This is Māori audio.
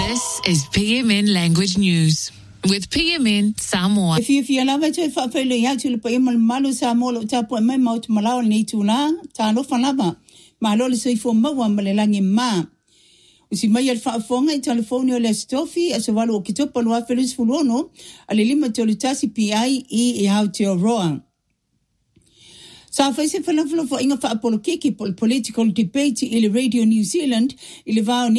This is PMN Language News with PMN Samoa. If you lava to fafelo ya to PMN malu Samoa tapo mai maut malao ni tuna ta no fanava malo so ifo mawa malelangi ma usi mai al fafonga I telefonio le stofi asovalo o kitopa no afelis fulono alilima tolutasi PI e how to roa. Sa fa se fa for inga fa political debate in Radio New Zealand il va